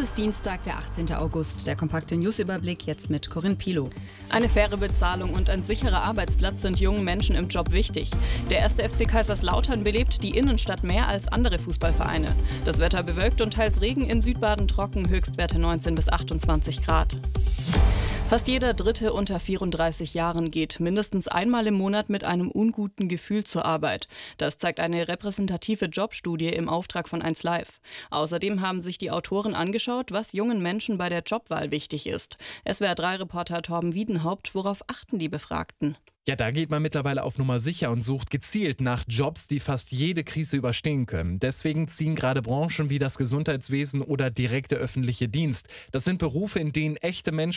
Es ist Dienstag, der 18. August. Der kompakte Newsüberblick jetzt mit Corinne Pilow. Eine faire Bezahlung und ein sicherer Arbeitsplatz sind jungen Menschen im Job wichtig. Der 1. FC Kaiserslautern belebt die Innenstadt mehr als andere Fußballvereine. Das Wetter bewölkt und teils Regen, in Südbaden trocken, Höchstwerte 19 bis 28 Grad. Fast jeder Dritte unter 34 Jahren geht mindestens einmal im Monat mit einem unguten Gefühl zur Arbeit. Das zeigt eine repräsentative Jobstudie im Auftrag von 1Live. Außerdem haben sich die Autoren angeschaut, was jungen Menschen bei der Jobwahl wichtig ist. SWR3-Reporter Torben Wiedenhaupt, worauf achten die Befragten? Ja, da geht man mittlerweile auf Nummer sicher und sucht gezielt nach Jobs, die fast jede Krise überstehen können. Deswegen ziehen gerade Branchen wie das Gesundheitswesen oder direkte öffentliche Dienst. Das sind Berufe, in denen echte Menschen